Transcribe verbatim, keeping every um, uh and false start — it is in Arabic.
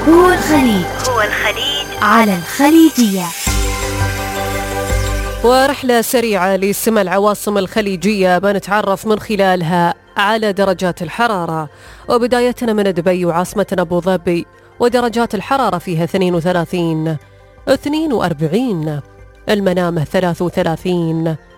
هو الخليج هو الخليج على الخليجية. ورحلة سريعة لسمع العواصم الخليجية بنتعرف من خلالها على درجات الحرارة، وبدايتنا من دبي وعاصمتنا أبو ظبي، ودرجات الحرارة فيها اثنين وثلاثين، اثنين وأربعين، المنامة ثلاث وثلاثين،